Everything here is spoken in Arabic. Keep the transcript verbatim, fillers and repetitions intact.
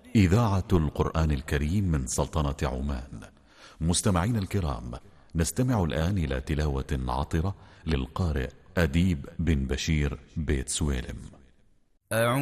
إذاعة القرآن الكريم من سلطنة عمان. مستمعين الكرام، نستمع الآن إلى تلاوة عطرة للقارئ أديب بن بشير بيت سويلم.